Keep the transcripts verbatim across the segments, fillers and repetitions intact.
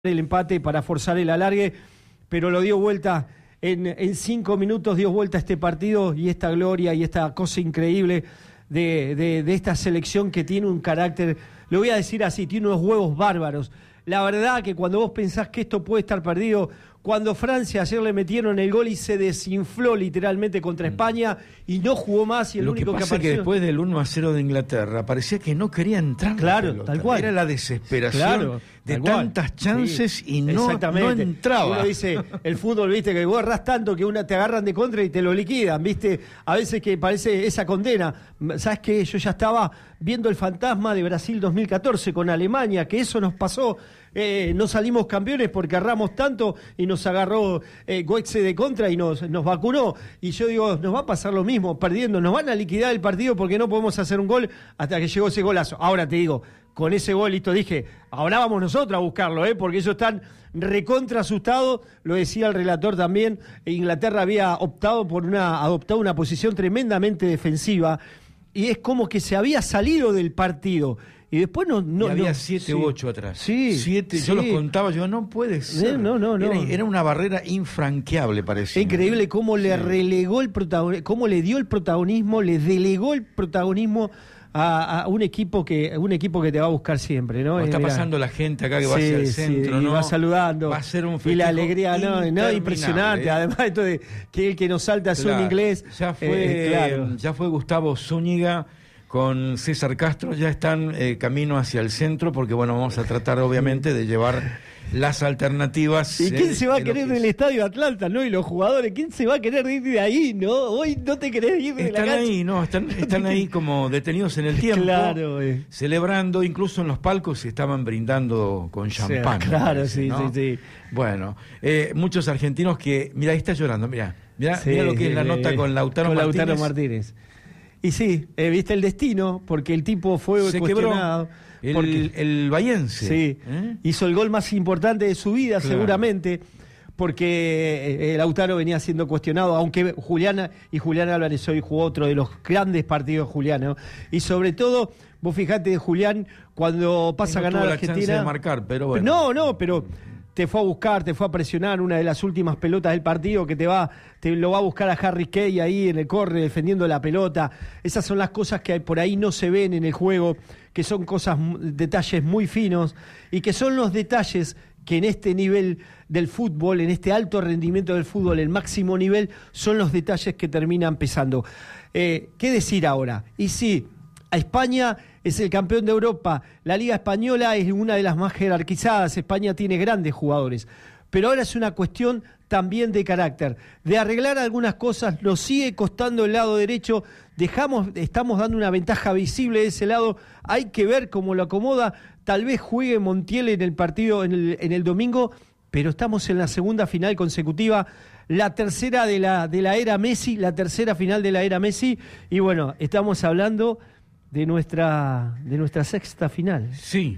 el empate para forzar el alargue, pero lo dio vuelta en, en cinco minutos, dio vuelta este partido y esta gloria y esta cosa increíble de, de, de esta selección que tiene un carácter, lo voy a decir así, tiene unos huevos bárbaros. La verdad que cuando vos pensás que esto puede estar perdido, cuando Francia ayer le metieron el gol y se desinfló literalmente contra España y no jugó más y el Lo único que pasa que apareció... que después del uno a cero de Inglaterra parecía que no quería entrar. Claro, tal cual. Era la desesperación Claro, de tal cual. tantas chances Sí, y no, no entraba. Uno dice, el fútbol, viste, que vos errás tanto que una te agarran de contra y te lo liquidan, viste, a veces que parece esa condena. ¿Sabes qué? Yo ya estaba viendo el fantasma de Brasil dos mil catorce con Alemania, que eso nos pasó, eh, no salimos campeones porque erramos tanto y nos agarró eh, Goetze de contra y nos, nos vacunó. Y yo digo, nos va a pasar lo mismo, perdiendo, nos van a liquidar el partido porque no podemos hacer un gol hasta que llegó ese golazo. Ahora te digo, con ese gol, listo, dije, ahora vamos nosotros a buscarlo, ¿eh? Porque ellos están recontra asustados, lo decía el relator también, Inglaterra había optado por una, adoptado una posición tremendamente defensiva, y es como que se había salido del partido, y después no... no y había no, siete u sí, ocho atrás. Sí, siete, sí. Yo los contaba, yo no puede ser. No, no, no. Era, era una barrera infranqueable, parecía. Es increíble cómo sí. le relegó el protagonismo, cómo le dio el protagonismo, le delegó el protagonismo a, a un equipo que un equipo que te va a buscar siempre, ¿no? Como está Mirá. pasando la gente acá que va sí, hacia el centro, sí, ¿no? y va saludando. Va a ser un festejo y la alegría, no, no, impresionante. ¿eh? Además, esto de que el que nos salta es claro, un inglés. Ya fue, eh, claro. ya fue Gustavo Zúñiga con César Castro, ya están eh, camino hacia el centro, porque bueno, vamos a tratar obviamente de llevar las alternativas. ¿Y quién eh, se va a de querer que del Estadio Atlanta, no? Y los jugadores, ¿quién se va a querer ir de ahí, no? Hoy no te querés ir de están la cancha. ahí, no, están, están ahí como detenidos en el tiempo, claro, eh. celebrando, incluso en los palcos se estaban brindando con champán. O sea, claro, parece, sí, ¿no? sí, sí. Bueno, eh, muchos argentinos que, mira, ahí está llorando, mira, mira, Sí, mira lo que es la eh, nota con Lautaro con Martínez. Lautaro Martínez. Y sí, eh, viste el destino, porque el tipo fue se cuestionado. El, porque, el bahiense. Sí, ¿eh? hizo el gol más importante de su vida, claro. seguramente, porque eh, Lautaro venía siendo cuestionado, aunque Julián y Julián Álvarez hoy jugó otro de los grandes partidos de Julián, ¿no? Y sobre todo, vos fijate, Julián, cuando pasa no a ganar tuvo a la Argentina. chance de marcar, pero bueno. No, no, pero te fue a buscar, te fue a presionar una de las últimas pelotas del partido que te va, te lo va a buscar a Harry Kane ahí en el córner defendiendo la pelota. Esas son las cosas que por ahí no se ven en el juego, que son cosas, detalles muy finos y que son los detalles que en este nivel del fútbol, en este alto rendimiento del fútbol, el máximo nivel, son los detalles que terminan pesando. Eh, ¿Qué decir ahora? Y sí, a España es el campeón de Europa, la Liga Española es una de las más jerarquizadas, España tiene grandes jugadores, pero ahora es una cuestión también de carácter, de arreglar algunas cosas, nos sigue costando el lado derecho, dejamos, estamos dando una ventaja visible de ese lado, hay que ver cómo lo acomoda, tal vez juegue Montiel en el partido en el, en el domingo, pero estamos en la segunda final consecutiva, la tercera de la, de la era Messi, la tercera final de la era Messi, y bueno, estamos hablando de nuestra de nuestra sexta final. Sí,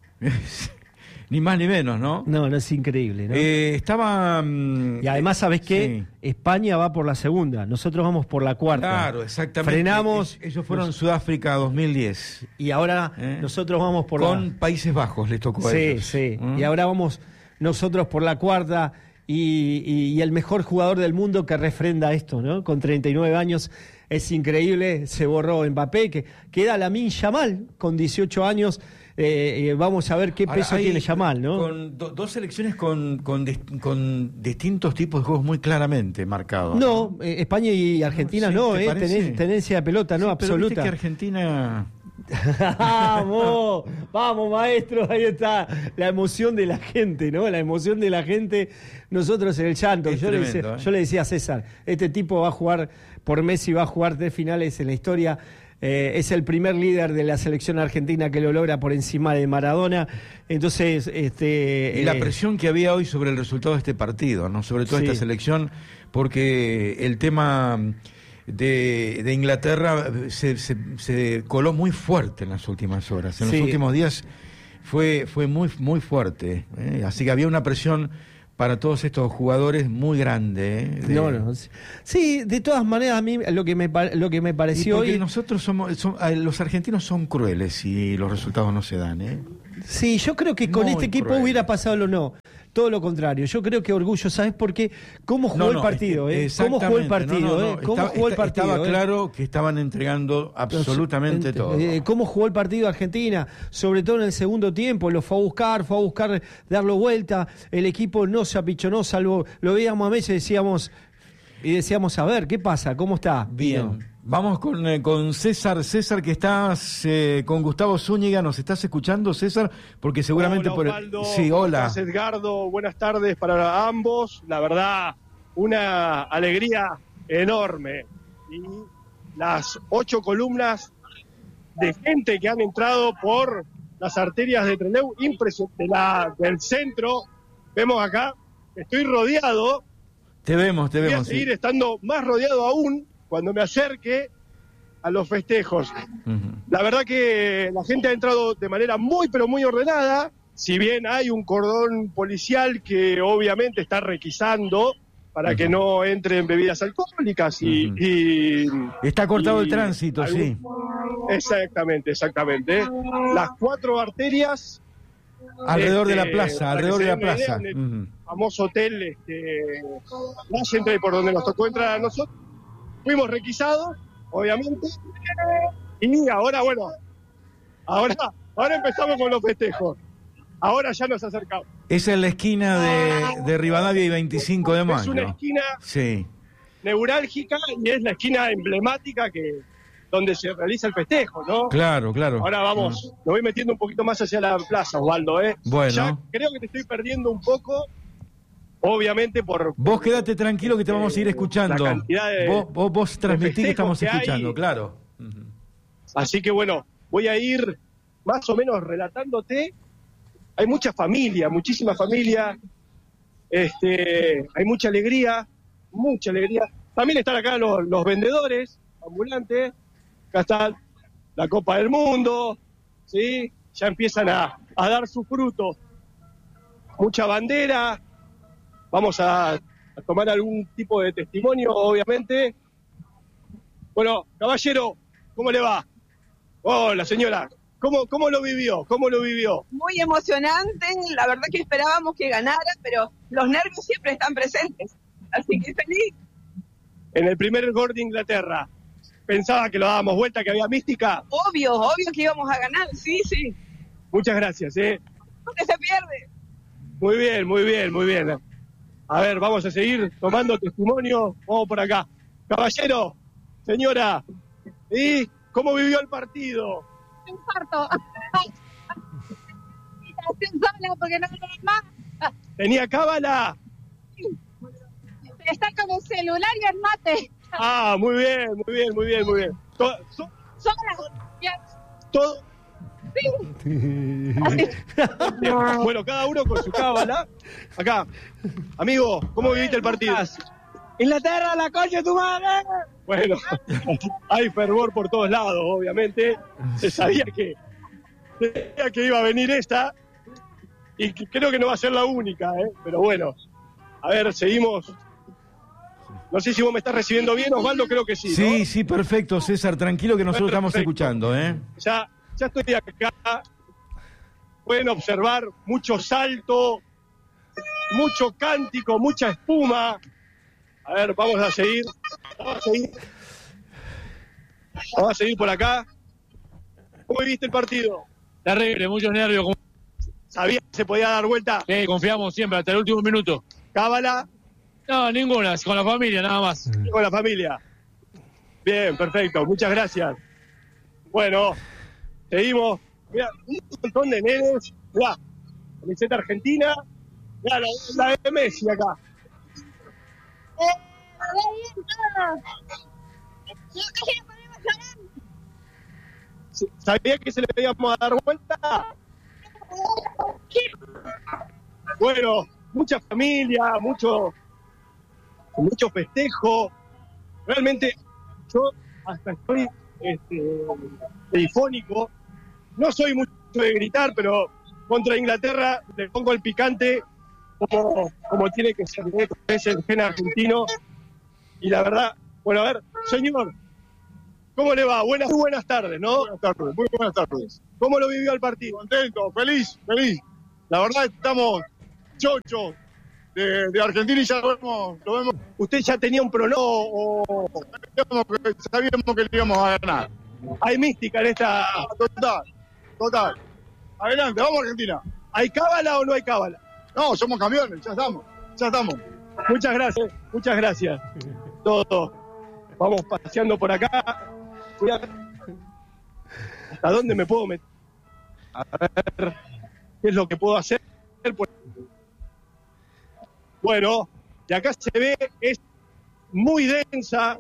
ni más ni menos, ¿no? No, no es increíble, ¿no? Eh, estaba... Um, y además, ¿sabés qué? Sí. España va por la segunda, nosotros vamos por la cuarta. Claro, exactamente. Frenamos. Ellos fueron nos... Sudáfrica dos mil diez. Y ahora ¿Eh? nosotros vamos por Con la... Con Países Bajos les tocó a sí, ellos. Sí, sí. ¿Mm? Y ahora vamos nosotros por la cuarta... Y, y, y el mejor jugador del mundo que refrenda esto, ¿no? Con treinta y nueve años, es increíble, se borró Mbappé, que queda Lamine Yamal con dieciocho años, eh, eh, vamos a ver qué Ahora, peso hay, tiene Yamal, ¿no? Con do, dos selecciones con, con, dist, con distintos tipos de juegos muy claramente marcados. No, eh, España y Argentina no, no eh, Tenen, tenencia de pelota, no, sí, absoluta. Pero viste que Argentina... Vamos, vamos maestro, ahí está la emoción de la gente, ¿no? La emoción de la gente, nosotros en el llanto. Yo, tremendo, le decía, ¿eh? yo le decía a César, este tipo va a jugar por Messi, va a jugar tres finales en la historia, eh, es el primer líder de la selección argentina que lo logra por encima de Maradona, entonces... este Y la eh, presión que había hoy sobre el resultado de este partido, ¿no? Sobre todo sí. esta selección, porque el tema... De, de Inglaterra se, se, se coló muy fuerte en las últimas horas, en sí. los últimos días fue, fue muy, muy fuerte, ¿eh? Así que había una presión para todos estos jugadores muy grande, ¿eh? De... No, no. Sí, de todas maneras a mí lo que me, lo que me pareció y porque hoy... nosotros somos, son, los argentinos son crueles y los resultados no se dan, ¿eh? Sí, yo creo que con Muy este equipo cruel. hubiera pasado lo no. Todo lo contrario. Yo creo que Orgullo, ¿sabes por qué? ¿Cómo jugó No, el no, partido? es- ¿eh? ¿Cómo jugó el exactamente, partido? no, no, no, ¿eh? ¿Cómo estaba- jugó el esta- partido? Estaba eh? claro que estaban entregando absolutamente Ent- todo. eh, ¿Cómo jugó el partido Argentina? Sobre todo en el segundo tiempo. Lo fue a buscar, fue a buscar darlo vuelta. El equipo no se apichonó, salvo lo veíamos a veces y decíamos, y decíamos, a ver, ¿qué pasa? ¿Cómo está? Bien. No. Vamos con, eh, con César. César, que estás eh, con Gustavo Zúñiga. ¿Nos estás escuchando, César? Porque seguramente Hola, por el- Osvaldo. Sí, ¿Cómo hola. estás, Edgardo? Buenas tardes para ambos. La verdad, una alegría enorme. Y las ocho columnas de gente que han entrado por las arterias de Trelew, impresionante, de la, del centro. Vemos acá, estoy rodeado. Te vemos, te Voy a vemos. seguir sí. estando más rodeado aún cuando me acerque a los festejos. Ujú. La verdad que la gente ha entrado de manera muy, pero muy ordenada. Si bien hay un cordón policial que obviamente está requisando para que no entren bebidas alcohólicas y... Ujú. y- Está cortado y el tránsito, algún- sí. Exactamente, exactamente. Las cuatro arterias... Alrededor de la este, plaza, para alrededor que de se la den una idea, plaza. en el Ujú. famoso hotel este, Washington, por donde nos tocó entrar a nosotros. Fuimos requisados, obviamente, y ahora, bueno, ahora, ahora empezamos con los festejos. Ahora ya nos acercamos. Esa es la esquina de, de Rivadavia y veinticinco de Es una mayo. esquina Sí. neurálgica y es la esquina emblemática que donde se realiza el festejo, ¿no? Claro, claro. Ahora vamos, me voy metiendo un poquito más hacia la plaza, Osvaldo, ¿eh? Bueno. Ya creo que te estoy perdiendo un poco, obviamente por... Vos quédate tranquilo que te vamos a ir escuchando. La cantidad de- vos, vos, vos transmití que festejos estamos que hay. escuchando, claro. Ujú. Así que bueno, voy a ir más o menos relatándote. Hay mucha familia, muchísima familia. Este, hay mucha alegría, mucha alegría. También están acá los, los vendedores ambulantes. Acá está la Copa del Mundo, ¿sí? Ya empiezan a, a dar su fruto. Mucha bandera. Vamos a, a tomar algún tipo de testimonio, obviamente. Bueno, caballero, ¿cómo le va? Hola, señora. ¿Cómo, cómo lo vivió? ¿Cómo lo vivió? Muy emocionante, la verdad que esperábamos que ganara, pero los nervios siempre están presentes, así que feliz. En el primer gol de Inglaterra, ¿pensaba que lo dábamos vuelta, que había mística? Obvio, obvio que íbamos a ganar, sí, sí, Muchas gracias, ¿eh? no que se pierde. Muy bien, muy bien, muy bien. A ver, vamos a seguir tomando testimonio. Vamos por acá. Caballero, señora, ¿y cómo vivió el partido? Infarto. Estoy sola porque no tengo más. ¿Tenía cábala? Está con el celular y el mate. Ah, muy bien, muy bien, muy bien, muy bien. To- so- Sola. Bien. todo, Sí. Así. bueno, cada uno con su cábala. Acá, amigo, ¿cómo viviste el partido? Inglaterra, la coña de tu madre. Bueno, hay fervor por todos lados, obviamente. Se sabía que, se sabía que iba a venir esta. Y que creo que no va a ser la única, ¿eh? Pero bueno, a ver, seguimos. No sé si vos me estás recibiendo bien, Osvaldo, creo que sí. ¿no? Sí, sí, perfecto, César. Tranquilo que nosotros estamos Perfecto. escuchando, ¿eh? Ya, ya estoy acá. Pueden observar mucho salto, mucho cántico, mucha espuma. A ver, vamos a seguir. Vamos a seguir. Vamos a seguir por acá. ¿Cómo viste el partido? Terrible, muchos nervios. ¿Sabías que se podía dar vuelta? Eh, confiamos siempre hasta el último minuto. Cábala No, ninguna, con la familia nada más. con la familia. Bien, perfecto. Muchas gracias. Bueno, seguimos. Mira, un montón de nenes. Mirá, camiseta argentina. Mirá, la, la de Messi acá. Eh, bien todo. Yo casi nos ponemos llorando. ¿Sabía que se le íbamos a dar vuelta? Bueno, mucha familia, mucho, mucho festejo. Realmente, yo hasta estoy este, perifónico. No soy mucho de gritar, pero contra Inglaterra le pongo el picante como, como tiene que ser, ¿eh? Es el gen argentino. Y la verdad, bueno, a ver, señor, ¿Cómo le va? Buenas, muy buenas tardes, ¿no? Buenas tardes, muy buenas tardes. ¿Cómo lo vivió el partido? Contento, feliz, feliz. La verdad estamos chochos de, de Argentina y ya lo vemos, lo vemos. ¿Usted ya tenía un pronóstico o Sabíamos que, sabíamos que le íbamos a ganar. hay mística en esta? Total, total. Adelante, vamos Argentina. ¿Hay cábala o no hay cábala? No, somos campeones, ya estamos, ya estamos. Muchas gracias, muchas gracias. Todos. Vamos paseando por acá. ¿Hasta dónde me puedo meter? A ver, ¿qué es lo que puedo hacer? Bueno, de acá se ve, es muy densa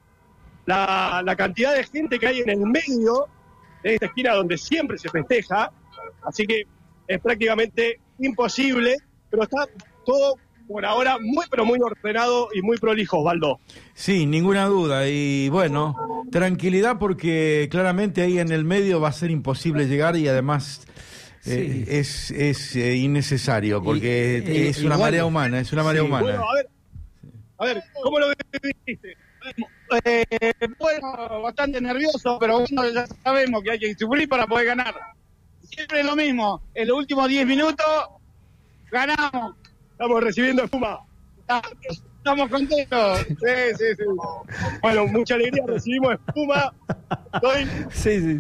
la, la cantidad de gente que hay en el medio de esta esquina donde siempre se festeja, así que es prácticamente imposible, pero está todo por ahora muy pero muy ordenado y muy prolijo, Osvaldo. Sí, ninguna duda. Y bueno, tranquilidad porque claramente ahí en el medio va a ser imposible llegar y además eh, sí. es, es eh, innecesario porque y, es eh, una igual, marea humana, es una marea sí. humana. Bueno, a ver, a ver, ¿cómo lo viste? Eh, bueno, bastante nervioso, pero bueno, ya sabemos que hay que sufrir para poder ganar. Siempre es lo mismo, en los últimos diez minutos ganamos. Estamos recibiendo espuma. Estamos contentos. Sí, sí, sí. Bueno, mucha alegría, recibimos espuma. Estoy... Sí, sí.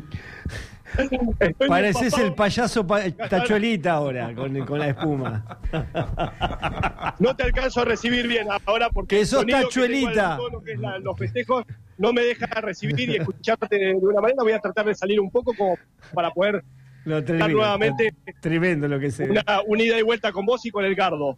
Estoy Pareces el payaso pa Tachuelita ahora, con, con la espuma. No te alcanzo a recibir bien ahora porque que sos Tachuelita. Que todo lo que es la, los festejos no me deja recibir y escucharte de una manera. Voy a tratar de salir un poco como para poder no, estar nuevamente tremendo lo que sea. Una, una ida y vuelta con vos y con el Gardo.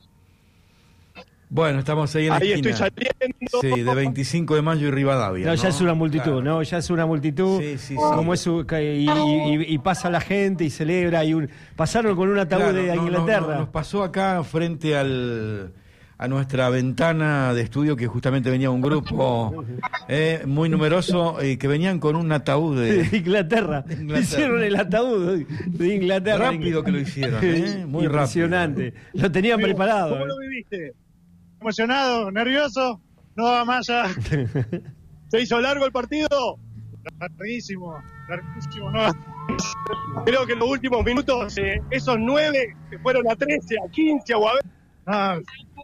Bueno, estamos ahí en la ahí esquina. Estoy saliendo. Sí, de veinticinco de mayo y Rivadavia. No, ¿no? ya es una multitud, claro. ¿no? Ya es una multitud. Sí, sí, sí. Como es su, y, y, y pasa la gente y celebra. Y un, pasaron con un ataúd claro, de no, Inglaterra. No, no, nos pasó acá frente al a nuestra ventana de estudio que justamente venía un grupo eh, muy numeroso eh, que venían con un ataúd de, de, Inglaterra. de Inglaterra. Hicieron el ataúd de Inglaterra. Rápido que lo hicieron, ¿eh? Muy impresionante. rápido. Lo tenían Amigo, preparado. ¿Cómo eh. lo viviste? Emocionado, nervioso, no va más allá. ¿Se hizo largo el partido? Larguísimo, larguísimo, no. Creo que en los últimos minutos, eh, esos nueve se fueron a trece, a quince, a ver. Ah,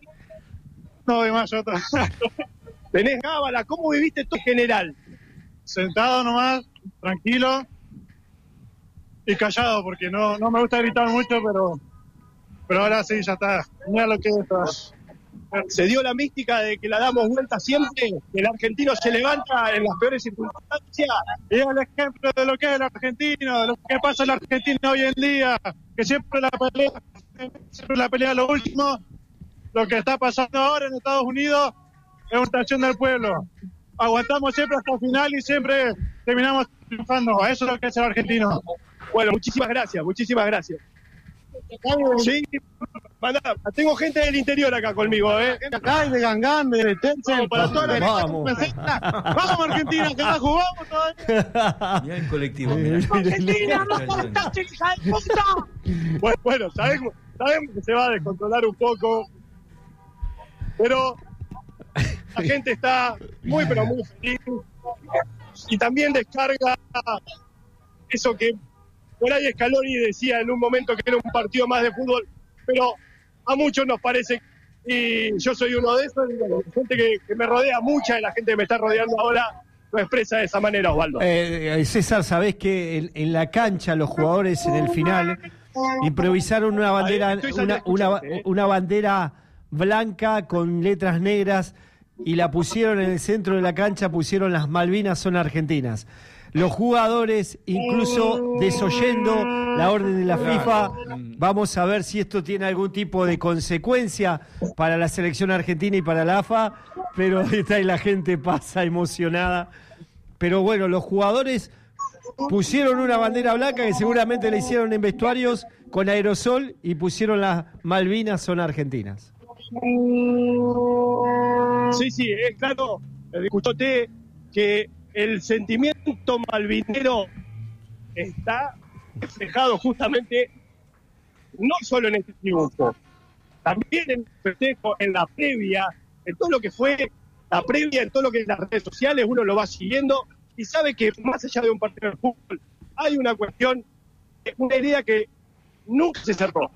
no voy más yo. Tenés cábala, ¿cómo viviste todo en general? Sentado nomás, tranquilo y callado, porque no, no me gusta gritar mucho, pero, pero ahora sí, ya está. Mira lo que es esto. Se dio la mística de que la damos vuelta siempre, que el argentino se levanta en las peores circunstancias. Y es el ejemplo de lo que es el argentino, de lo que pasa en la Argentina hoy en día, que siempre la pelea, siempre la pelea lo último. Lo que está pasando ahora en Estados Unidos es una acción del pueblo. Aguantamos siempre hasta el final y siempre terminamos triunfando. Eso es lo que es el argentino. Bueno, muchísimas gracias, muchísimas gracias. Sí, mandá, tengo gente del interior acá conmigo, ¿eh? Acá hay de Gangán, de Tencel, para toda la vamos. Vamos Argentina, que la jugamos todavía. Ya en colectivo, mira. Argentina, no contaste, hija de puta. Bueno, bueno, sabemos, sabemos que se va a descontrolar un poco, pero la gente está muy pero muy feliz y también descarga eso que por ahí Scaloni decía en un momento que era un partido más de fútbol, pero a muchos nos parece, y yo soy uno de esos, y bueno, la gente que, que me rodea, mucha de la gente que me está rodeando ahora, lo expresa de esa manera, Osvaldo. Eh, César, sabés que en, en la cancha los jugadores en el final improvisaron una bandera, una, una, una bandera blanca con letras negras y la pusieron en el centro de la cancha, pusieron las Malvinas son argentinas. Los jugadores, incluso desoyendo la orden de la FIFA, vamos a ver si esto tiene algún tipo de consecuencia para la selección argentina y para la A F A, pero está ahí la gente pasa emocionada. Pero bueno, los jugadores pusieron una bandera blanca que seguramente la hicieron en vestuarios con aerosol y pusieron las Malvinas son argentinas. Sí, sí, es claro, escuchote que el sentimiento malvinero está reflejado justamente no solo en este triunfo, también en el festejo, en la previa, en todo lo que fue la previa, en todo lo que en las redes sociales uno lo va siguiendo y sabe que más allá de un partido de fútbol, hay una cuestión, una idea que nunca se cerró.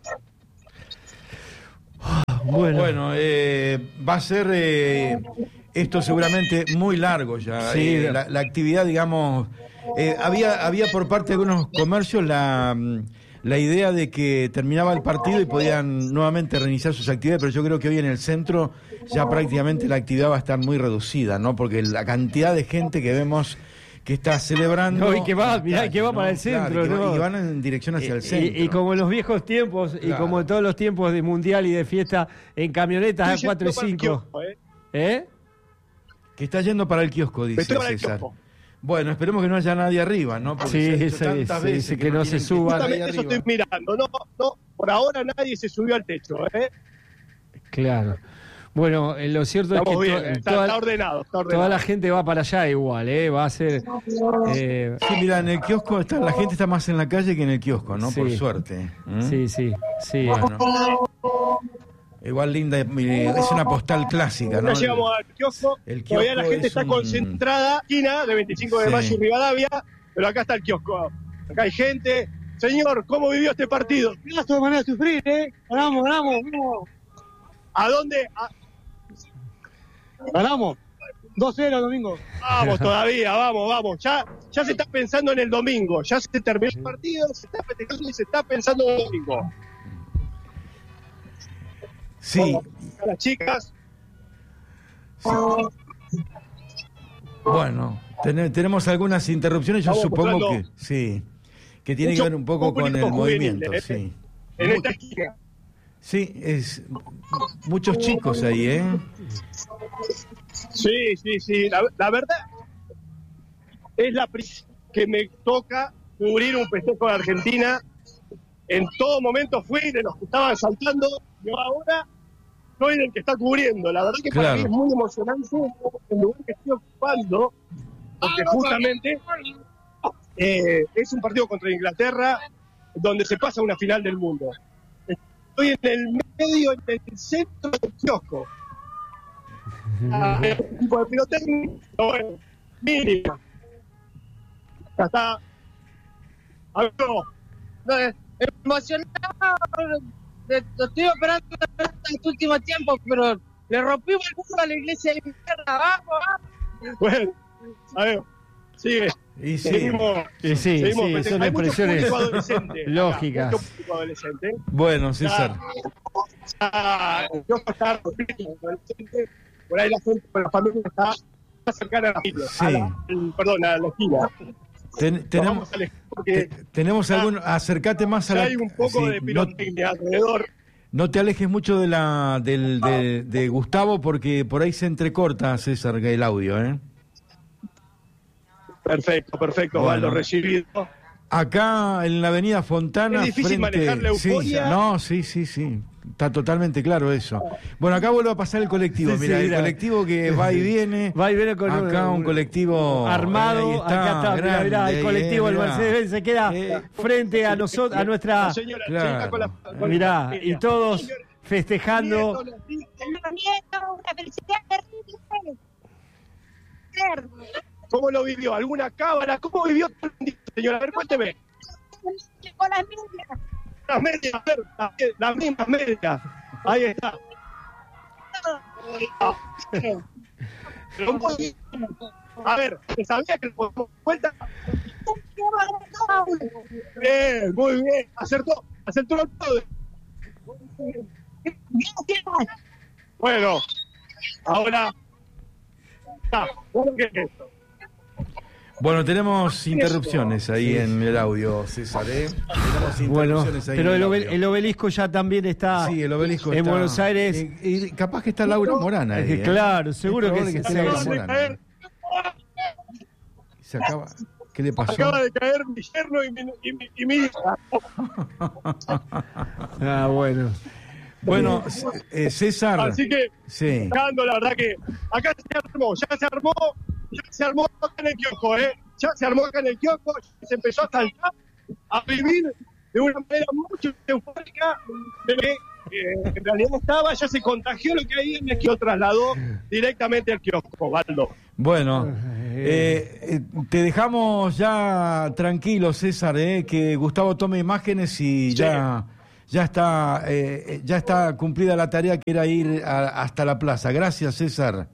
Bueno, bueno eh, va a ser eh, esto seguramente muy largo ya. Sí. Eh, la, la actividad, digamos, eh, había, había por parte de algunos comercios la, la idea de que terminaba el partido y podían nuevamente reiniciar sus actividades, pero yo creo que hoy en el centro ya prácticamente la actividad va a estar muy reducida, ¿no? Porque la cantidad de gente que vemos que está celebrando... No, y que va, mirá, que va ¿no? para el centro, Claro, y, que ¿no? va- y van en dirección hacia el centro. Y, y como en los viejos tiempos, y Claro. como en todos los tiempos de mundial y de fiesta, en camionetas Estoy a cuatro y yendo para el cinco. kiosco, ¿eh? ¿Eh? Que está yendo para el kiosco, dice Estoy para el César. kiosco. Bueno, esperemos que no haya nadie arriba, ¿no? Porque se ha Sí, dicho sí, tantas sí, veces sí, que no se tienen suban. estar ahí Justamente eso arriba. estoy mirando. No, no, por ahora nadie se subió al techo, ¿eh? Claro. Bueno, eh, lo cierto Estamos es que bien, to- está, toda, está ordenado, está ordenado. toda la gente va para allá igual, ¿eh? Va a ser... eh, Sí, mira, en el kiosco está, la gente está más en la calle que en el kiosco, ¿no? Sí. Por suerte. ¿Mm? sí, sí, sí. Bueno. Igual linda, eh, es una postal clásica, ¿no? Ya llegamos al kiosco, el kiosco todavía la gente es está un- concentrada, esquina de veinticinco de Sí. mayo y Rivadavia, pero acá está el kiosco. Acá hay gente. Señor, ¿cómo vivió este partido? Pedazo de manera de sufrir, ¿eh? Ganamos, ganamos, ganamos. ¿A dónde? A- Ganamos. dos cero domingo. Vamos todavía, vamos, vamos. Ya, ya se está pensando en el domingo. Ya se terminó el partido, se está festejando y se está pensando en el domingo. Sí, A las chicas, bueno, ten- tenemos algunas interrupciones, yo Vamos supongo que mostrando sí, que tiene mucho que ver un poco con el público juvenil, movimiento, ¿eh? sí. en esta esquina. Sí, es muchos chicos ahí, ¿eh? Sí, sí, sí. La, la verdad es la primera vez que me toca cubrir un festejo de Argentina. En todo momento fui de los que estaban saltando, yo ahora soy el que está cubriendo. La verdad que para Claro. mí es muy emocionante el lugar que estoy ocupando, porque justamente eh, es un partido contra Inglaterra donde se pasa una final del mundo. Estoy en el medio, en el centro del kiosco. Ah, un tipo de pirotecnia, pero bueno, mínimo. Ya está. Amigo, No, eh, emocionado, eh, lo estoy esperando este último tiempo, pero le rompimos el culo a la iglesia de Inglaterra, vamos, vamos. bueno, a ver, sigue. Y sí. Seguimos, Sí, sí, seguimos sí, festejando. son Hay mucho expresiones público adolescente acá, lógicas. mucho público adolescente. Bueno, César. Ya, yo está adolescente, por ahí la gente, por la familia está más cercana a la fila, Sí. a la- el- perdón, a la esquina. Ten- Nos tenemos vamos a alejar porque te- tenemos ya- algún acércate más a ya la hay un poco sí, de no, pirotecnia alrededor. no te alejes mucho de la del de, de Gustavo porque por ahí se entrecorta, César, el audio, ¿eh? Perfecto, perfecto, Bueno. Osvaldo, recibido. Acá en la avenida Fontana. Es difícil frente... manejar la Sí, euforia. no, sí, sí, sí. Está totalmente claro eso. Bueno, acá vuelve a pasar el colectivo. Sí, Mira, sí, el mira. colectivo que va y viene. Va y viene con acá un, un- colectivo armado, ahí acá está, mirá, grande, mirá, el ahí, colectivo, eh, el mirá. Mercedes se queda Eh, frente a nosotros, a nuestra, La señora, Claro. señora con la, con mirá, la y familia. todos Señora, festejando. nietos, los hijos. Los nietos, una felicidad terrible. Ser. ¿Cómo lo vivió? ¿Alguna cámara? ¿Cómo vivió todo el día, señora? A ver, cuénteme. Con las medias. Las medias, a ver, las, las mismas medias. Ahí está. Pero muy bien. A ver, ¿se sabía que lo podemos vuelta? Bien, muy bien. Acertó, acertó todo. Bueno, ahora. Ah, bueno, ¿qué es esto? Bueno, tenemos interrupciones ahí en el audio, César, ¿eh? Tenemos Bueno, interrupciones ahí pero en el, el obel- audio. el obelisco ya también está Sí, el obelisco en está- Buenos Aires. Y, y capaz que está Laura Morana ahí, Es que ¿eh? claro, seguro Es que probable sí, esté sí, Laura sí. Morana ahí. Se acaba. ¿Qué le pasó? Acaba de caer mi yerno y mi, y mi, y mi hija. Ah, bueno. Bueno, eh, César. Así que, Sí. sacando, la verdad que acá se armó, ya se armó, ya se armó acá en el kiosco, ¿eh? Ya se armó acá en el kiosco, ya se empezó a saltar, a vivir de una manera mucho eufórica de que eh, en realidad estaba, ya se contagió lo que hay en que lo trasladó directamente al kiosco, Valdo. Bueno, eh, eh, te dejamos ya tranquilo, César, eh, que Gustavo tome imágenes y sí. ya, ya está, eh, ya está cumplida la tarea que era ir a, hasta la plaza. Gracias, César.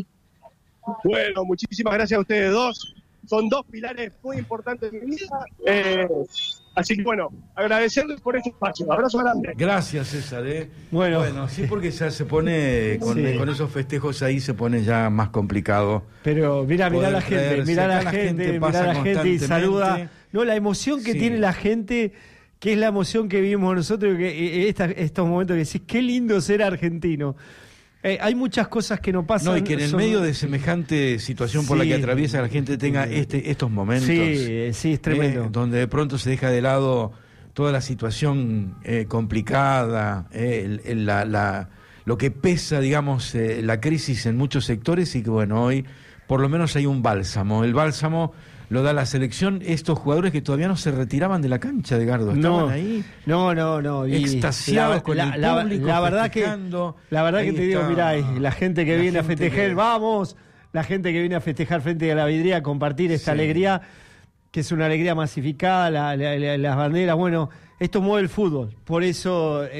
Bueno, muchísimas gracias a ustedes dos. Son dos pilares muy importantes de mi vida. Eh, así que bueno, agradecerles por este espacio. Abrazo grande. Gracias, César. ¿eh? Bueno. bueno, sí, porque ya se pone, con, sí. con esos festejos ahí se pone ya más complicado. Pero mira, mira la gente, mira la gente, mira la gente y saluda. No, la emoción que sí. tiene la gente, que es la emoción que vivimos nosotros, que esta, estos momentos que decís, qué lindo ser argentino. Eh, hay muchas cosas que no pasan. No, y que en el son... medio de semejante situación por sí. la que atraviesa la gente tenga este, estos momentos. Sí, sí, es tremendo. Eh, donde de pronto se deja de lado toda la situación eh, complicada, eh, el, el, la, la, lo que pesa, digamos, eh, la crisis en muchos sectores y que, bueno, hoy por lo menos hay un bálsamo. El bálsamo lo da la selección, estos jugadores que todavía no se retiraban de la cancha, Edgardo, estaban no, ahí no, no, no, y extasiados la, con la, el la, público la verdad que la verdad que te digo, mirá, la gente que la viene gente a festejar, que... vamos, la gente que viene a festejar frente a la vidriera, a compartir esta sí. alegría, que es una alegría masificada, la, la, la, las banderas, bueno, esto mueve el fútbol, por eso eh,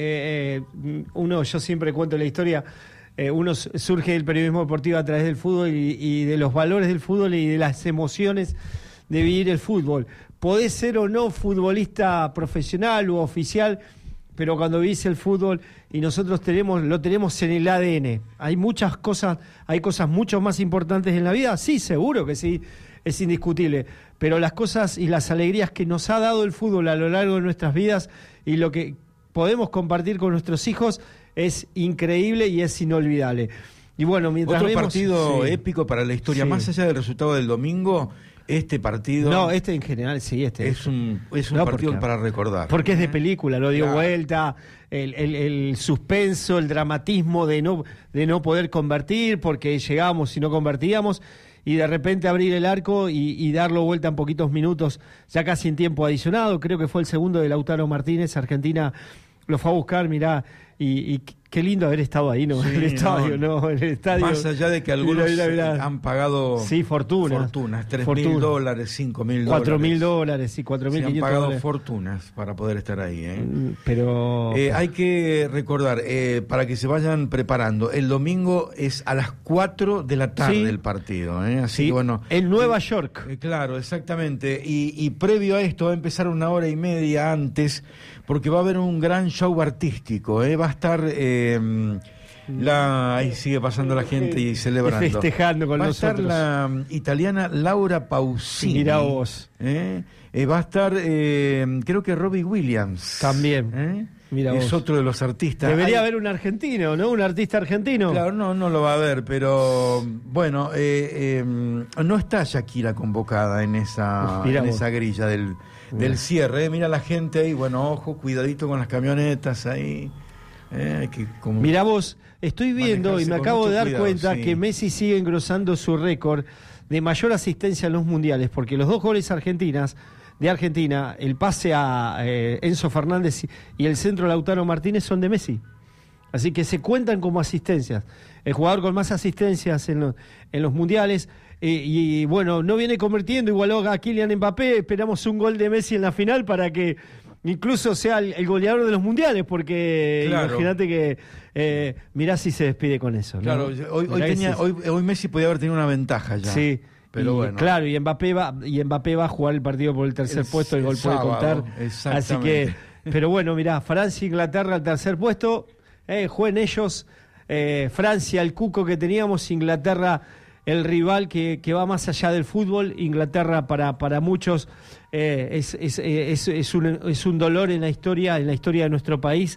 eh, uno, yo siempre cuento la historia. Eh, uno surge del periodismo deportivo a través del fútbol y, y de los valores del fútbol y de las emociones de vivir el fútbol. Podés ser o no futbolista profesional u oficial, pero cuando vivís el fútbol y nosotros tenemos, lo tenemos en el A D N. Hay muchas cosas, hay cosas mucho más importantes en la vida, sí, seguro que sí, es indiscutible, pero las cosas y las alegrías que nos ha dado el fútbol a lo largo de nuestras vidas y lo que podemos compartir con nuestros hijos es increíble y es inolvidable. Y bueno, mientras otro vemos, partido sí. épico para la historia, sí. más allá del resultado del domingo, este partido... No, este en general, sí, este. Es un, es un no, partido porque, para recordar. Porque es de película, lo dio claro. vuelta, el, el, el suspenso, el dramatismo de no, de no poder convertir, porque llegábamos y no convertíamos, y de repente abrir el arco y, y darlo vuelta en poquitos minutos, ya casi en tiempo adicionado. Creo que fue el segundo de Lautaro Martínez. Argentina lo fue a buscar, mirá, y, y qué lindo haber estado ahí, ¿no? Sí, en el estadio, ¿no? ¿no? En el estadio. Más allá de que algunos mirá, mirá, mirá. han pagado sí, fortunas. Fortunas, tres mil dólares, cinco mil dólares. Cuatro mil dólares, sí, cuatro mil quinientos han pagado dólares. fortunas para poder estar ahí, ¿eh? Pero... Eh, hay que recordar, eh, para que se vayan preparando, el domingo es a las cuatro de la tarde sí. el partido, ¿eh? Así sí. que bueno... En Nueva York. Eh, claro, exactamente. Y, y previo a esto va a empezar una hora y media antes, porque va a haber un gran show artístico, ¿eh? Va a estar... Eh, La, ahí sigue pasando la gente y celebrando. Festejando con va nosotros. Va a estar la italiana Laura Pausini. Mirá vos. ¿eh? Eh, va a estar, eh, creo que Robbie Williams. También. ¿eh? Mirá es vos. otro de los artistas. Debería Hay... haber un argentino, ¿no? Un artista argentino. Claro, no, no lo va a haber, pero bueno, eh, eh, no está Shakira convocada en esa, Uf, en esa grilla del, del cierre. Eh. Mira la gente ahí, bueno, ojo, cuidadito con las camionetas ahí. Eh, que como Mirá vos, estoy viendo y me acabo de dar cuidado, cuenta sí. que Messi sigue engrosando su récord de mayor asistencia en los mundiales, porque los dos goles argentinas de Argentina, el pase a eh, Enzo Fernández y el centro Lautaro Martínez son de Messi. Así que se cuentan como asistencias. El jugador con más asistencias en los, en los mundiales. Eh, y bueno, no viene convirtiendo, igualó a Kylian Mbappé. Esperamos un gol de Messi en la final para que incluso sea el, el goleador de los mundiales, porque claro. imagínate que eh, mirá si se despide con eso, ¿no? Claro, hoy, hoy, tenía, hoy, hoy Messi podía haber tenido una ventaja ya. Sí, pero y, bueno. Claro, y Mbappé va, y Mbappé va a jugar el partido por el tercer el, puesto, el, el gol sábado, puede contar. Así que, pero bueno, mirá, Francia, Inglaterra al tercer puesto, eh, jueguen ellos, eh, Francia el cuco que teníamos, Inglaterra el rival que, que va más allá del fútbol. Inglaterra para, para muchos eh, es, es, es, es, un, es un dolor en la historia, en la historia de nuestro país,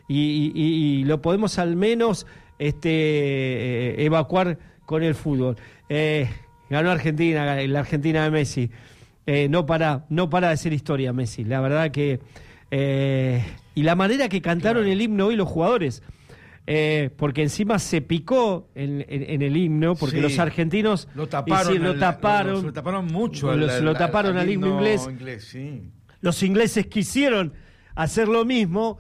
y, y, y lo podemos al menos este, eh, evacuar con el fútbol. Eh, ganó Argentina, la Argentina de Messi. Eh, no para, no para de ser historia Messi, la verdad que eh, y la manera que cantaron claro. el himno hoy los jugadores. Eh, porque encima se picó en, en, en el himno, porque sí, los argentinos lo taparon, sí, lo, al, taparon lo, lo taparon mucho, los, al, lo taparon al, al himno, himno inglés. inglés sí. Los ingleses quisieron hacer lo mismo,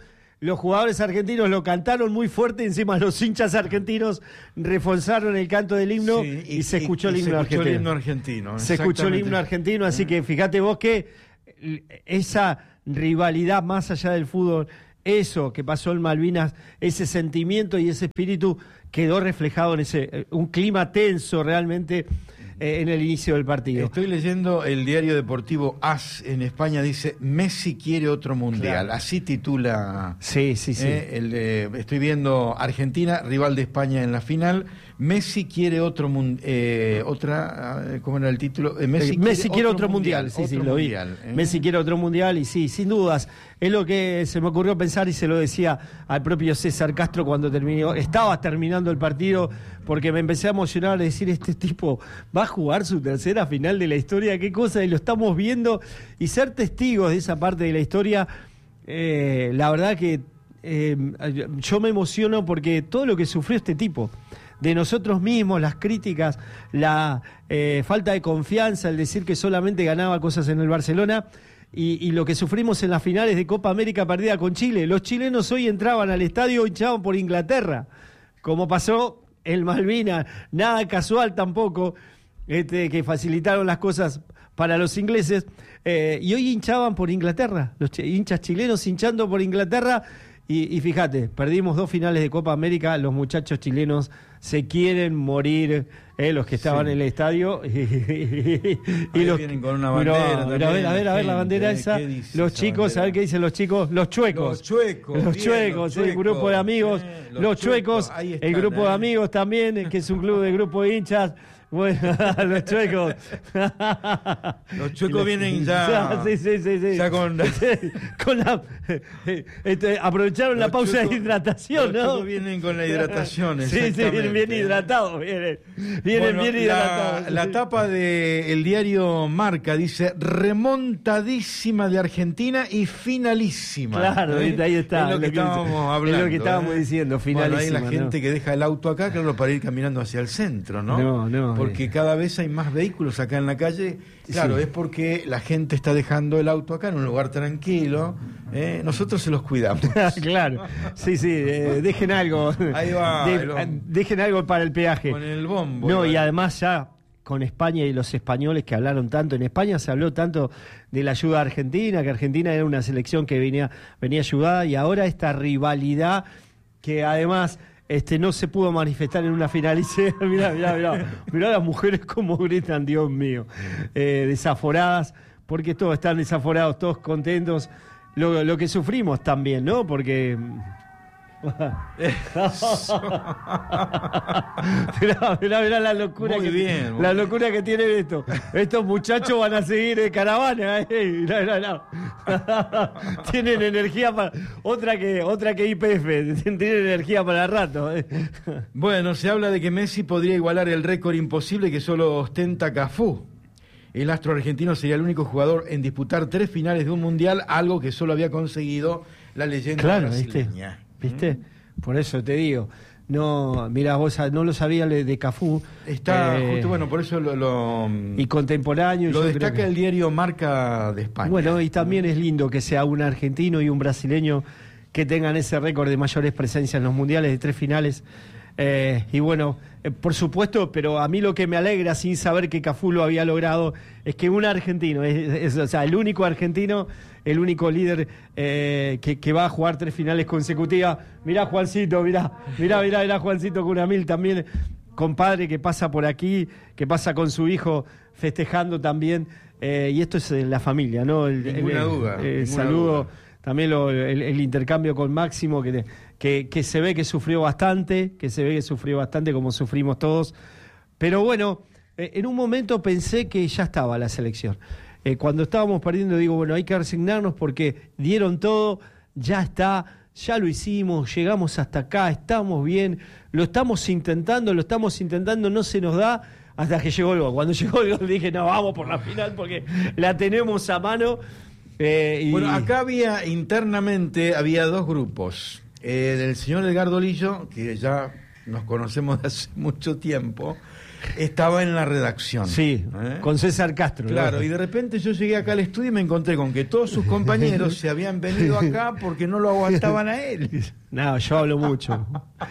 los jugadores argentinos lo cantaron muy fuerte, encima los hinchas argentinos reforzaron el canto del himno Sí, y, y se escuchó y, el y himno se escuchó argentino. el himno argentino. Se escuchó el himno argentino, así que fíjate vos que esa rivalidad más allá del fútbol, eso que pasó en Malvinas, ese sentimiento y ese espíritu quedó reflejado en ese un clima tenso realmente eh, en el inicio del partido. Estoy leyendo el diario deportivo AS en España, dice Messi quiere otro mundial, Claro. así titula. Sí, sí, sí. Eh, el, eh, estoy viendo Argentina, rival de España en la final. Messi quiere otro mun- eh, otra, eh, ¿cómo era el título? Eh, Messi, Messi quiere otro mundial, mundial. sí, otro sí, lo vi. mundial, ¿eh? Messi quiere otro mundial y sí, sin dudas, es lo que se me ocurrió pensar y se lo decía al propio César Castro cuando terminó, estaba terminando el partido, porque me empecé a emocionar de decir, este tipo va a jugar su tercera final de la historia, qué cosa, y lo estamos viendo, y ser testigos de esa parte de la historia, eh, la verdad que eh, yo me emociono porque todo lo que sufrió este tipo, de nosotros mismos, las críticas, la eh, falta de confianza, el decir que solamente ganaba cosas en el Barcelona y, y lo que sufrimos en las finales de Copa América perdida con Chile. Los chilenos hoy entraban al estadio, hinchaban por Inglaterra, como pasó en Malvinas, nada casual tampoco, este, que facilitaron las cosas para los ingleses, eh, y hoy hinchaban por Inglaterra, los ch- hinchas chilenos hinchando por Inglaterra. Y, y fíjate, perdimos dos finales de Copa América, los muchachos chilenos se quieren morir, eh, los que estaban Sí. en el estadio. Y, Ahí los, vienen con una bandera Mirá, también, mirá, a ver, a ver, a ver la gente, bandera ¿eh? esa. ¿Qué dice Los esa chicos, bandera? a ver qué dicen los chicos, los chuecos. Los chuecos, Los bien, chuecos, los sí, el grupo de amigos. eh, los, los chuecos, chuecos, ahí el están, grupo de eh. amigos también, que es un club de grupo de hinchas. Bueno, los chuecos. Los chuecos vienen ya, Sí, sí, sí, sí. ya con, Con la, este, aprovecharon la Los pausa chuecos- de hidratación, los ¿no? chuecos vienen con la hidratación, Sí, sí, vienen exactamente. bien hidratados, vienen, vienen Bueno, bien la, hidratados. la tapa del diario Marca dice remontadísima de Argentina y finalísima. Claro, ¿eh? viste, ahí está. Es lo que dice. estábamos hablando. Es lo que estábamos ¿eh? diciendo, Bueno, ahí finalísima. la ¿no? gente que deja el auto acá, claro, para ir caminando hacia el centro, ¿no? No, no, Porque eh. cada vez hay más vehículos acá en la calle. Claro, Sí. es porque la gente está dejando el auto acá en un lugar tranquilo. ¿eh? Nosotros se los cuidamos. Claro, sí, sí, eh, dejen algo. Ahí va, De- el hombre. dejen algo para el peaje. Con el bombo. No, y igual. además ya con España y los españoles que hablaron tanto, en España se habló tanto de la ayuda a Argentina, que Argentina era una selección que venía, venía ayudada, y ahora esta rivalidad que además este no se pudo manifestar en una final. Y se, mirá, mirá, mirá, mirá las mujeres como gritan, Dios mío, eh, desaforadas, porque todos están desaforados, todos contentos, lo, lo que sufrimos también, ¿no? Porque... mirá, mirá, mirá la locura Muy que, bien, muy la bien. locura que tienen esto. Estos muchachos van a seguir de caravana, eh. Mirá, mirá, mirá. Tienen energía para otra que otra que I P F, tienen energía para rato. eh. Bueno, se habla de que Messi podría igualar el récord imposible que solo ostenta Cafú. El astro argentino sería el único jugador en disputar tres finales de un mundial, algo que solo había conseguido la leyenda Claro, ¿viste? brasileña. ¿Viste? Por eso te digo. No, mira, vos no lo sabía de Cafú. Está eh, justo, bueno, por eso lo, lo, y contemporáneo. lo yo creo destaca que- el diario Marca de España. Bueno, y también es lindo que sea un argentino y un brasileño que tengan ese récord de mayores presencias en los mundiales de tres finales. Eh, y bueno, eh, por supuesto, pero a mí lo que me alegra, sin saber que Cafú lo había logrado, es que un argentino, es, es- o sea, el único argentino, el único líder eh, que, que va a jugar tres finales consecutivas. Mirá Juancito, mirá, mirá, mirá, mirá Juancito Cunamil también, compadre que pasa por aquí, que pasa con su hijo festejando también. Eh, y esto es eh, la familia, ¿no? El, Ninguna el- duda, el ninguna saludo. duda. También lo- el, el intercambio con Máximo, que, que, que se ve que sufrió bastante, que se ve que sufrió bastante como sufrimos todos. Pero bueno, eh, en un momento pensé que ya estaba la selección. Eh, cuando estábamos perdiendo, digo, bueno, hay que resignarnos porque dieron todo, ya está, ya lo hicimos, llegamos hasta acá, estamos bien, lo estamos intentando, lo estamos intentando, no se nos da, hasta que llegó el gol. Cuando llegó el gol dije, no, vamos por la final porque la tenemos a mano. Eh, y... Bueno, acá había internamente había dos grupos. Eh, del señor Edgardo Lillo, que ya nos conocemos de hace mucho tiempo, estaba en la redacción. Sí, ¿eh? Con César Castro. Claro, ¿no? y de repente yo llegué acá al estudio y me encontré con que todos sus compañeros se habían venido acá porque no lo aguantaban a él. No, yo hablo mucho.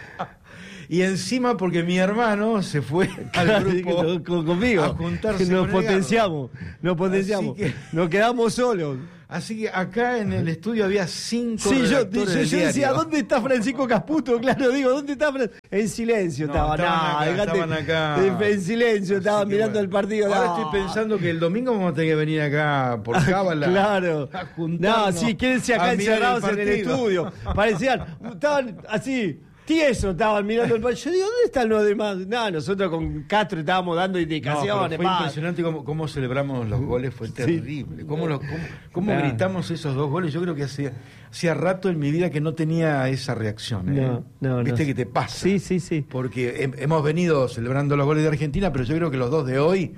Y encima porque mi hermano se fue al grupo con, con, conmigo. a juntarse nos con potenciamos, nos potenciamos. Que, nos quedamos solos. Así que acá en el estudio había cinco sí, yo, redactores yo, yo decía, diario. ¿dónde está Francisco Casputo? Claro, digo, ¿dónde está Francisco? En silencio no, estaba, estaban, no, acá, dejate, estaban acá. En silencio, Así estaban mirando bueno. el partido. Ahora no. estoy pensando que el domingo vamos a tener que venir acá por cábala. Claro. No, sí, quédense acá encerrados en el partido. estudio. Parecían, estaban así. Tieso, estaban mirando el partido. Yo digo, ¿dónde están los demás? No, nosotros con Castro estábamos dando indicaciones. No, fue pa. impresionante cómo, cómo celebramos los goles, fue terrible. Sí. Cómo, lo, cómo, cómo claro. gritamos esos dos goles. Yo creo que hacía, hacía rato en mi vida que no tenía esa reacción. ¿eh? No, no, Viste no. que te pasa. Sí, sí, sí. Porque he, hemos venido celebrando los goles de Argentina, pero yo creo que los dos de hoy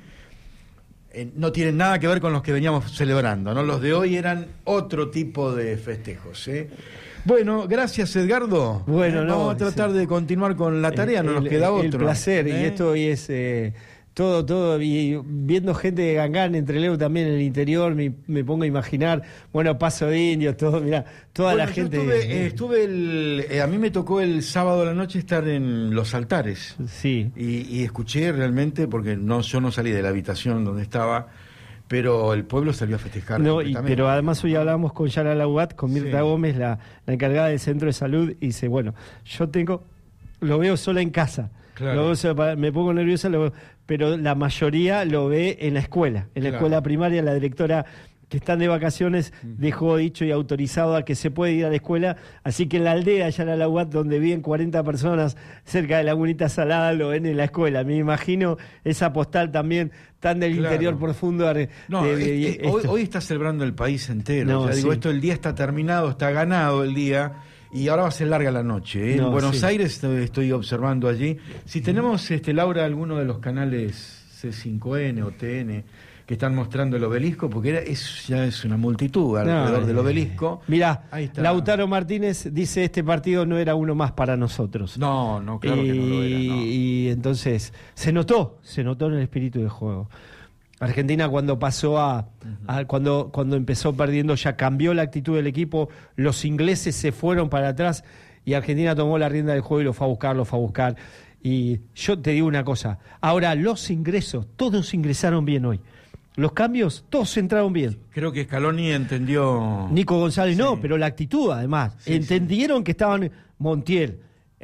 eh, no tienen nada que ver con los que veníamos celebrando, ¿no? Los de hoy eran otro tipo de festejos, ¿eh? Bueno, gracias Edgardo. Bueno, eh, no, vamos a tratar sí. de continuar con la tarea, el, no nos el, queda el otro. El placer, ¿eh? y esto hoy es eh, todo, todo, y viendo gente de Gangán, entre Leo también en el interior, me, me pongo a imaginar, bueno, Paso de Indios, todo, mira, toda bueno, la gente. Yo estuve, eh, estuve el, eh, a mí me tocó el sábado a la noche estar en los altares. Sí. Y, y escuché realmente, porque no, yo no salí de la habitación donde estaba, pero el pueblo salió a festejar. No, y, pero además hoy hablamos con Yara Lauat, con Mirta Sí. Gómez, la, la encargada del centro de salud, y dice, bueno, yo tengo, lo veo sola en casa, Claro. lo veo sola, me pongo nerviosa, lo veo, pero la mayoría lo ve en la escuela, en la Claro. escuela primaria, la directora que están de vacaciones dejó dicho y autorizado a que se puede ir a la escuela, así que en la aldea Yara Lauat, donde viven cuarenta personas cerca de Lagunita Salada, lo ven en la escuela. Me imagino esa postal también tan del Claro. interior profundo de, No, de, de, este, hoy, hoy está celebrando el país entero. No, o sea, digo, sí. esto el día está terminado, está ganado el día. Y ahora va a ser larga la noche. ¿eh? No, en Buenos sí. Aires estoy, estoy observando allí. Si tenemos, este, Laura, alguno de los canales C cinco N o T N que están mostrando el obelisco, porque era, es, ya es una multitud alrededor No, del eh, obelisco. Mirá, Ahí está. Lautaro Martínez dice, este partido no era uno más para nosotros. No, no, claro y, que no lo era. No. y entonces se notó, se notó en el espíritu de juego. Argentina cuando pasó a, uh-huh. a cuando, cuando empezó perdiendo ya cambió la actitud del equipo, los ingleses se fueron para atrás y Argentina tomó la rienda del juego y lo fue a buscar, lo fue a buscar. Y yo te digo una cosa, ahora los ingresos, todos ingresaron bien hoy. Los cambios, todos entraron bien. Creo que Scaloni entendió... Nico González Sí. no, pero la actitud además. Sí, Entendieron sí. que estaban Montiel,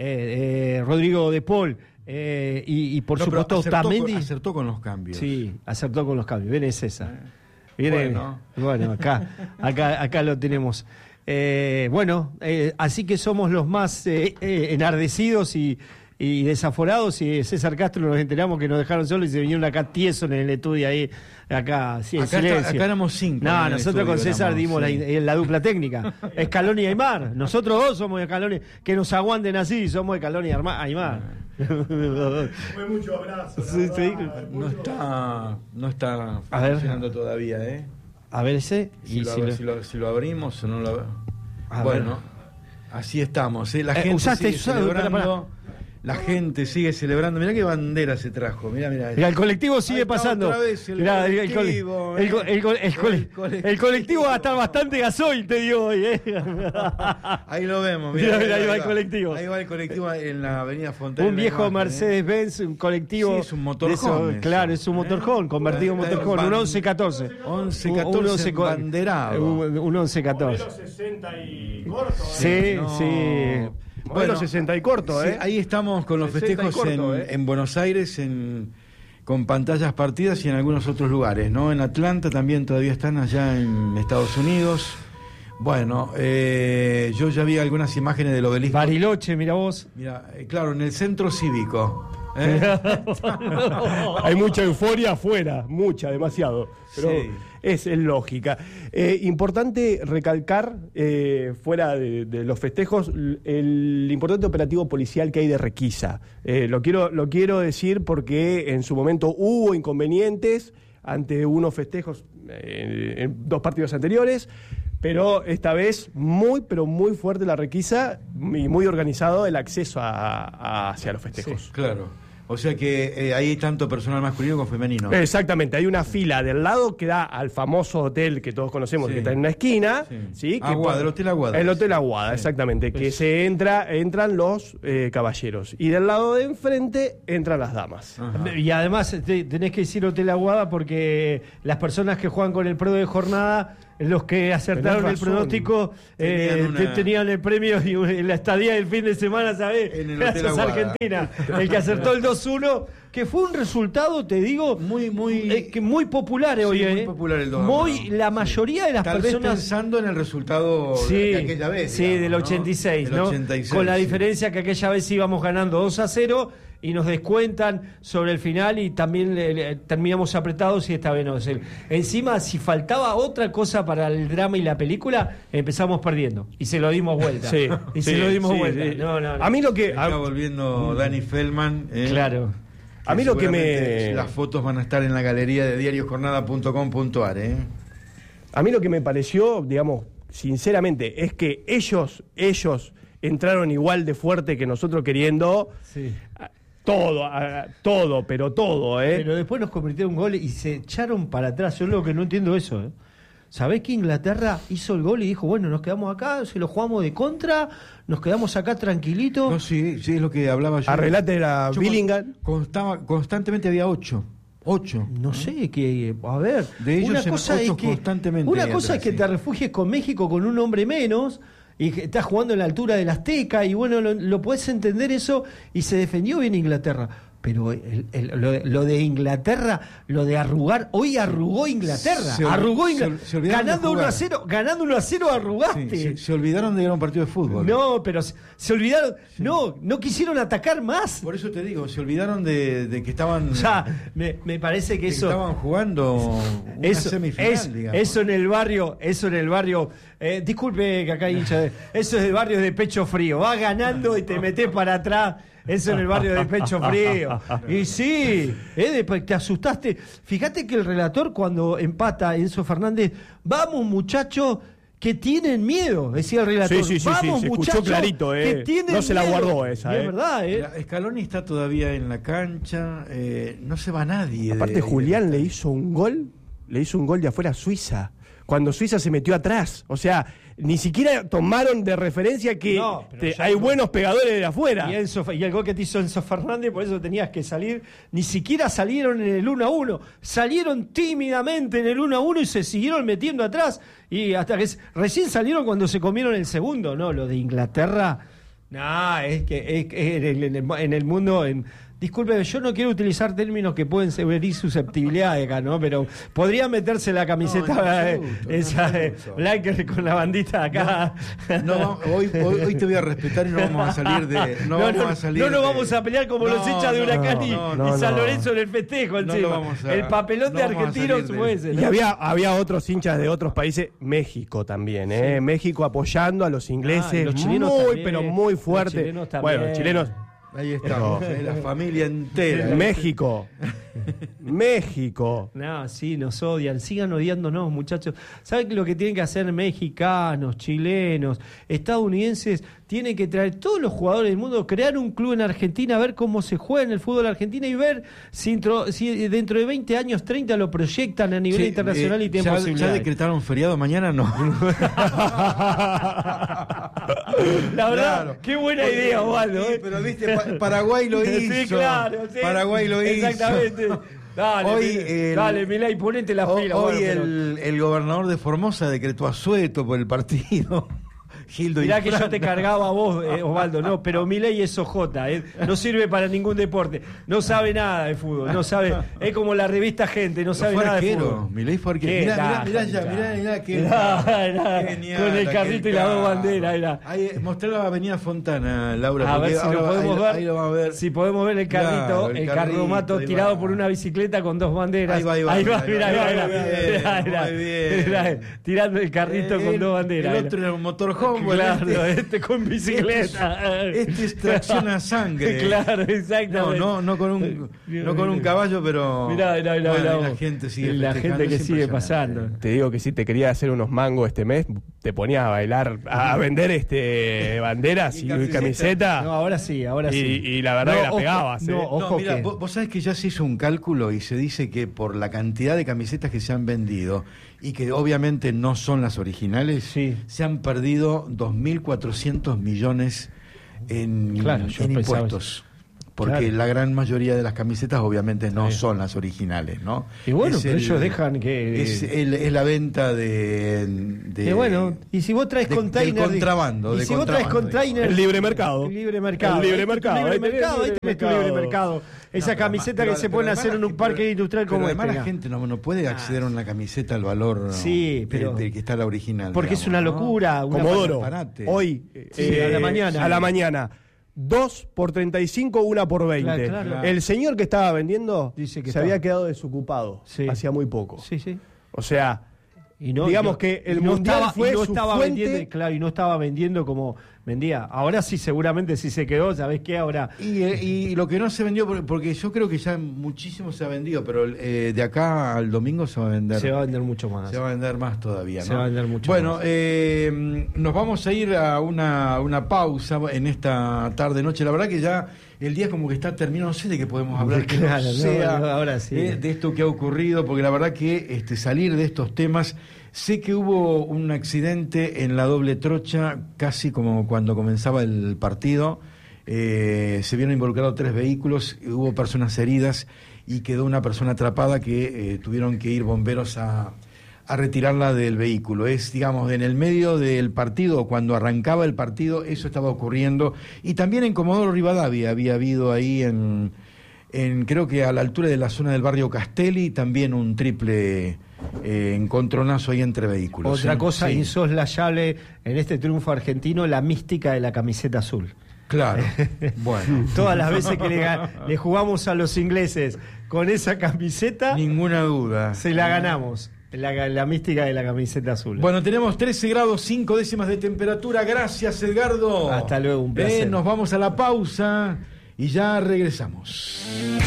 eh, eh, Rodrigo de Paul eh, y, y por no, supuesto acertó Tamendi. Con, acertó con los cambios. Sí, acertó con los cambios. Viene César. Viene, Bueno. bueno, acá, acá, acá lo tenemos. Eh, bueno, eh, así que somos los más eh, eh, enardecidos y, y desaforados, y César Castro nos enteramos que nos dejaron solos y se vinieron acá tiesos en el estudio ahí, acá, sí, en Acá, silencio. está, acá éramos cinco. No, en el nosotros estudio con César éramos, dimos sí. la, la dupla técnica. Scaloni y Aymar. Nosotros dos somos Scaloni, que nos aguanten así, somos Scaloni y Arma- Aymar. Fue mucho abrazo. Sí, sí. No está, no está A ver. funcionando todavía, ¿eh? A ver ese. Si, y lo, si lo- si lo- si lo abrimos o no lo A Bueno, ver. así estamos, ¿eh? La Eh, gente usaste- sigue usá- celebrando. pará, pará. La gente sigue celebrando. Mirá qué bandera se trajo. Mirá, mirá. Mirá, el colectivo sigue Ahí está pasando. otra vez el Mirá, el, el, colectivo, cole- el, co- eh. el co- el cole- El colectivo. el colectivo va a estar bastante gasoil, te digo hoy. ¿eh? Ahí lo vemos. Mirá, mirá, ahí va el colectivo. Ahí va el colectivo en la avenida Fontana. Un viejo Mercedes-Benz, un colectivo. Sí, es un de motorhome esos- eso. Claro, es un motorhome, convertido en Está en motorhome. Un ban- once catorce. once Un- catorce un once co- banderado. Un, un once catorce. Modelo sesenta y corto. Sí, ¿eh? No. sí. Modelo sesenta y corto, sí, ¿eh? ahí estamos con los sesenta y festejos corto, en, ¿eh? en Buenos Aires, en, con pantallas partidas y en algunos otros lugares, ¿no? En Atlanta también todavía están, allá en Estados Unidos. Bueno, eh, yo ya vi algunas imágenes del obelisco. Bariloche, mira vos. Mira, eh, claro, en el centro cívico. ¿eh? Hay mucha euforia afuera, mucha, demasiado. Pero Sí. es, es lógica. Eh, importante recalcar, eh, fuera de, de los festejos, l- el importante operativo policial que hay de requisa. Eh, lo, quiero, lo quiero decir porque en su momento hubo inconvenientes ante unos festejos eh, en dos partidos anteriores. pero esta vez muy, pero muy fuerte la requisa y muy organizado el acceso a, a- hacia los festejos. Sí, claro. O sea que eh, ahí hay tanto personal masculino como femenino. Exactamente, hay una fila del lado que da al famoso hotel que todos conocemos, Sí. que está en una esquina. Sí. ¿Sí? Que Aguada, pa- el Hotel Aguada. El Hotel Aguada, Sí. exactamente. Que Pues- se entra, entran los eh, caballeros. Y del lado de enfrente entran las damas. Ajá. Y además te- tenés que decir Hotel Aguada porque las personas que juegan con el pro de jornada, los que acertaron Tenés el razón. pronóstico, Tenían eh, una- te- tenían el premio y un- la estadía del fin de semana, ¿sabés? En el Hotel Gracias a Aguada. Argentina. El que acertó el dos uno, que fue un resultado, te digo, Muy, muy- eh, que muy popular Sí, hoy. muy eh. popular el dos a Muy, uno. la mayoría de las Tal vez personas... pensando en el resultado Sí, de aquella vez. sí, digamos, del ¿no? ochenta y seis, Del ¿no? ochenta y seis, Con la sí. diferencia que aquella vez íbamos ganando dos a cero y nos descuentan sobre el final y también le- le- terminamos apretados y esta vez no. Es el- encima, si faltaba otra cosa para el drama y la película, empezamos perdiendo y se lo dimos vuelta. Sí, y sí, se lo dimos sí, vuelta. sí. No, no, no. A mí lo que... Está a- volviendo Dani Feldman. eh, Claro. A mí lo que seguramente me- Las fotos van a estar en la galería de diario jornada punto com punto ar, ¿eh? A mí lo que me pareció, digamos, sinceramente, es que ellos, ellos entraron igual de fuerte que nosotros queriendo Sí. a- todo, a- todo, pero todo, ¿eh? Pero después nos convirtieron un gol y se echaron para atrás. Yo lo que no entiendo eso, ¿eh? ¿Sabés que Inglaterra hizo el gol y dijo, bueno, nos quedamos acá, se lo jugamos de contra, nos quedamos acá tranquilitos? No, sí, sí, es lo que hablaba yo. Arreglate la Yo Billingham. constaba- constantemente había ocho. Ocho. No sé, que a ver, De ellos una en cosa es ocho que constantemente una hay cosa atrás, es que sí. te refugies con México con un hombre menos y que estás jugando en la altura del Azteca y bueno, lo, lo puedes entender eso y se defendió bien Inglaterra. Pero el- el- lo, de, lo de Inglaterra, lo de arrugar, hoy arrugó Inglaterra, Se ol- arrugó se Inglaterra, ol- se olvidaron de ganando uno a jugar. cero, ganando uno a cero Sí, arrugaste. se, se olvidaron de ir a un partido de fútbol. No, pero se, se olvidaron, no, no quisieron atacar más. Por eso te digo, se olvidaron de, de que estaban, O sea, me, me parece que que eso estaban jugando una eso, semifinal, es- digamos. eso en el barrio, eso en el barrio, eh, disculpe que acá hay hincha de, eso es de barrio de pecho frío, vas ganando y te metes para atrás, eso en el barrio de pecho frío. Y sí, eh, de- te asustaste. Fíjate que el relator cuando empata Enzo Fernández, vamos muchachos que tienen miedo, decía el relator. Sí, sí, sí, vamos sí, se escuchó muchachos clarito, eh. que tienen No se la miedo". guardó esa, Y eh. es verdad, eh. Mira, Scaloni está todavía en la cancha, eh, no se va nadie. Aparte, de- Julián le hizo un gol, le hizo un gol de afuera a Suiza, cuando Suiza se metió atrás. O sea, ni siquiera tomaron de referencia que No, pero te- ya hay no. buenos pegadores de afuera. Y, Enzo- y el gol que te hizo Enzo Fernández, por eso tenías que salir. Ni siquiera salieron en el uno a uno. Salieron tímidamente en el uno a uno y se siguieron metiendo atrás. Y hasta que s- recién salieron cuando se comieron el segundo. No, lo de Inglaterra. No, es que es, que en, el, en el- en el mundo. En, disculpe, yo no quiero utilizar términos que pueden herir susceptibilidad acá, ¿no? Pero podría meterse la camiseta No, en eh, absoluto, esa en eh, absoluto. Blacker con la bandita acá. No, vamos- hoy, hoy, hoy te voy a respetar y no vamos a salir de. No, No, vamos no, a salir no nos de- vamos a pelear como No, los hinchas de no, Huracán y, no, y no, San no. Lorenzo en el festejo No encima. lo vamos a- el papelón no de vamos a argentinos salir de- fue ese, Y ¿no? había, había otros hinchas de otros países, México también, ¿eh? México apoyando a los ingleses, Ah, los chilenos muy, también, pero muy los fuerte. chilenos también. Bueno, los chilenos, Ahí estamos, Pero- eh, la familia entera. México, México. No, sí, nos odian. Sigan odiándonos, muchachos. ¿Saben lo que tienen que hacer mexicanos, chilenos, estadounidenses? Tienen que traer todos los jugadores del mundo, crear un club en Argentina, ver cómo se juega en el fútbol argentino y ver si, intro- si dentro de veinte años, treinta lo proyectan a nivel Sí, internacional eh, y tienen ya, ya posibilidades. decretaron feriado mañana, no. La verdad, Claro. qué buena idea, Osvaldo. Sí, ¿eh? pero viste, Pa- Paraguay lo hizo. Sí, claro. Sí. Paraguay lo hizo. Exactamente. Dale, Hoy Milei, el- dale, Milei, ponete la Ho- fila. Hoy bueno, pero- el, el gobernador de Formosa decretó asueto por el partido. Gildo Mirá y que yo te cargaba a vos, eh, Osvaldo, no, pero Milei es O J, eh, no sirve para ningún deporte, no sabe nada de fútbol, no sabe, es como la revista Gente, no sabe fue nada de arquero. fútbol. Milei fue arquero. ¿Qué? Mirá, mirá, Nah, mirá ya, ya. mirá, mirá qué Mirá, mirá, genial con el aquel carrito y las dos carro. banderas, mirá. Ahí, mostré la avenida Fontana, Laura, A porque ver si lo ahora- podemos ahí, ver, ahí lo vamos a ver. si podemos ver el carrito, Claro, el, el carromato carrito, ahí tirado va. por una bicicleta con dos banderas. Ahí va, ahí va, ahí va, mirá, ahí va, mirá, muy mirá, bien, mirá, mirá, muy bien. mirá, tirando el carrito Eh, con el- dos banderas. El otro era un motorhome, combo. Claro, este, este con bicicleta. Este es tracción a sangre. Claro, exactamente. No, no, no con un, no con un caballo, pero. Mirá, mirá, mirá, bueno, mirá. La gente sigue La gente que es sigue impresionante. pasando. Te digo que si te querías hacer unos mangos este mes, te ponías a bailar, a vender este banderas y, Y camiseta. camiseta. No, ahora sí, ahora y, sí. y la verdad No, que la ojo, pegabas. no, ¿eh? ojo No, mira, que- vos, vos sabés que ya se hizo un cálculo y se dice que por la cantidad de camisetas que se han vendido y que obviamente no son las originales, Sí. se han perdido dos mil cuatrocientos millones en, Claro, yo en pensaba impuestos. Porque Claro. la gran mayoría de las camisetas obviamente no Sí. son las originales, ¿no? Y bueno, Es pero el- ellos dejan que... Es, el- es la venta de... de Y bueno, y si vos traes de- container... del contrabando, y de si vos traes contrabando, container... El libre mercado. El libre mercado. El libre Ahí tenés tu mercado, libre ahí tenés mercado, ahí libre tenés tu mercado. libre mercado. Esa No, pero camiseta además- que se pero pueden además hacer en la un gente- parque industrial pero como además este. la gente no, no puede acceder a una camiseta al valor, ¿no? Sí, pero- de, de que está la original. Porque es digamos, una ¿no? locura. Una Comodoro, disparate. hoy, Sí, eh, a la mañana. a la mañana, dos por treinta y cinco, una por veinte. Claro, claro. El señor que estaba vendiendo Dice que se está- había quedado desocupado Sí. hacía muy poco. Sí, sí. O sea, Y no, digamos y- que y el no mundial estaba, fue y no su estaba fuente. vendiendo, claro, y no estaba vendiendo como vendía. Ahora sí, seguramente sí se quedó, ¿sabés qué? Ahora Y, eh, y lo que no se vendió, por- porque yo creo que ya muchísimo se ha vendido, pero eh, de acá al domingo se va a vender. se va a vender mucho más. Se va a vender más todavía, ¿no? Se va a vender mucho Bueno, más. eh, nos vamos a ir a una, una pausa en esta tarde-noche. La verdad que ya el día como que está terminado, no sé de qué podemos hablar, que Claro, no no, sea no, ahora sí. eh, de esto que ha ocurrido, porque la verdad que este, salir de estos temas... Sé que hubo un accidente en la doble trocha, casi como cuando comenzaba el partido. Eh, se vieron involucrados tres vehículos, hubo personas heridas y quedó una persona atrapada que eh, tuvieron que ir bomberos a, a retirarla del vehículo. Es, digamos, en el medio del partido, cuando arrancaba el partido, eso estaba ocurriendo. Y también en Comodoro Rivadavia había habido ahí en, en creo que a la altura de la zona del barrio Castelli, también un triple eh, encontronazo ahí entre vehículos. Otra ¿sí? cosa Sí. insoslayable en este triunfo argentino, la mística de la camiseta azul. Claro, bueno. Todas las veces que le, ga- le jugamos a los ingleses con esa camiseta, Ninguna duda. se la ganamos. La, la mística de la camiseta azul. Bueno, tenemos trece grados cinco décimas de temperatura. Gracias, Edgardo. Hasta luego, un placer. Eh, nos vamos a la pausa y ya regresamos.